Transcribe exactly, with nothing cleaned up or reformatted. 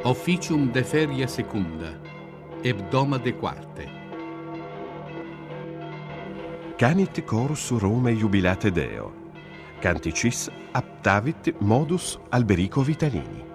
Officium de feria secunda, hebdoma de quarte. Canit corus Romae jubilate Deo. Canticis aptavit modus Alberico Vitalini.